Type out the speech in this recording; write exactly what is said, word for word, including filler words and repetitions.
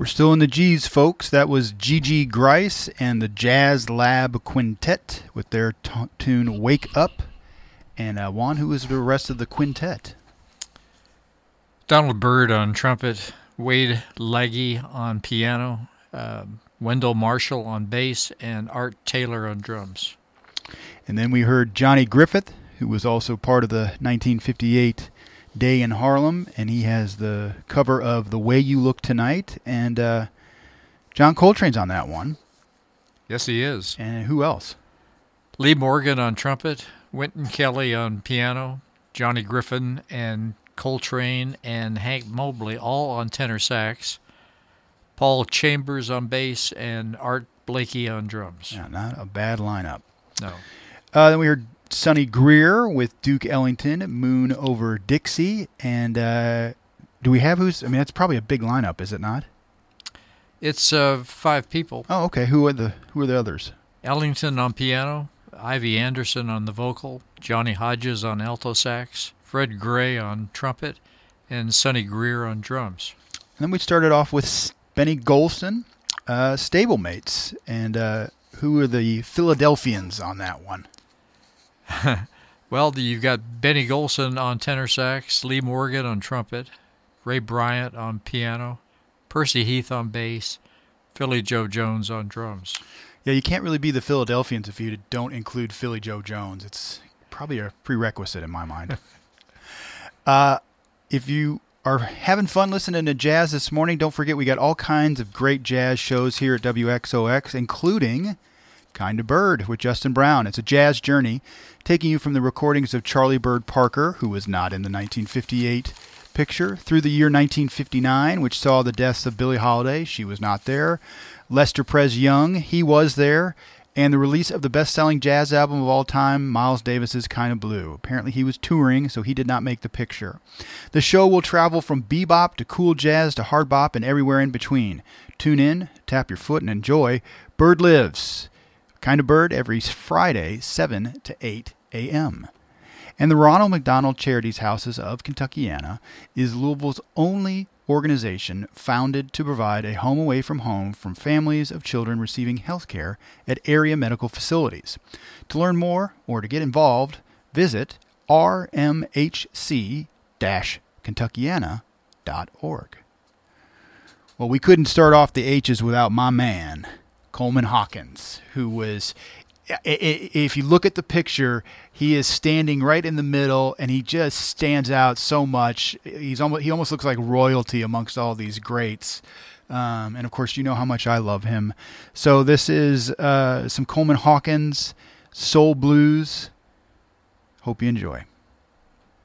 We're still in the G's, folks. That was Gigi Grice and the Jazz Lab Quintet with their t- tune Wake Up. And uh, Juan, who was the rest of the quintet? Donald Byrd on trumpet, Wade Legge on piano, uh, Wendell Marshall on bass, and Art Taylor on drums. And then we heard Johnny Griffith, who was also part of the nineteen fifty-eight Day in Harlem, and he has the cover of The Way You Look Tonight, and uh, John Coltrane's on that one. Yes, he is. And who else? Lee Morgan on trumpet, Wynton Kelly on piano, Johnny Griffin and Coltrane and Hank Mobley all on tenor sax, Paul Chambers on bass, and Art Blakey on drums. Yeah, not a bad lineup. No. Uh, then we heard Sonny Greer with Duke Ellington, Moon Over Dixie, and uh, do we have who's? I mean, that's probably a big lineup, is it not? It's uh, five people. Oh, okay. Who are the Who are the others? Ellington on piano, Ivy Anderson on the vocal, Johnny Hodges on alto sax, Fred Gray on trumpet, and Sonny Greer on drums. And then we started off with Benny Golson, uh, Stablemates, and uh, who are the Philadelphians on that one? Well, you've got Benny Golson on tenor sax, Lee Morgan on trumpet, Ray Bryant on piano, Percy Heath on bass, Philly Joe Jones on drums. Yeah, you can't really be the Philadelphians if you don't include Philly Joe Jones. It's probably a prerequisite in my mind. uh, if you are having fun listening to jazz this morning, don't forget we got all kinds of great jazz shows here at W X O X, including Kind of Bird with Justin Brown. It's a jazz journey taking you from the recordings of Charlie Bird Parker, who was not in the nineteen fifty-eight picture, through the year nineteen fifty-nine, which saw the deaths of Billie Holiday. She was not there. Lester Prez Young, he was there. And the release of the best-selling jazz album of all time, Miles Davis's Kind of Blue. Apparently he was touring, so he did not make the picture. The show will travel from bebop to cool jazz to hard bop and everywhere in between. Tune in, tap your foot, and enjoy Bird Lives. Kind of Bird every Friday, seven to eight a.m. And the Ronald McDonald Charities Houses of Kentuckiana is Louisville's only organization founded to provide a home away from home from families of children receiving health care at area medical facilities. To learn more or to get involved, visit r m h c dash kentuckiana dot org. Well, we couldn't start off the H's without my man, Coleman Hawkins, who was, if you look at the picture, he is standing right in the middle, and he just stands out so much. He's almost, he almost looks like royalty amongst all these greats. Um, and, of course, you know how much I love him. So this is uh, some Coleman Hawkins, Soul Blues. Hope you enjoy.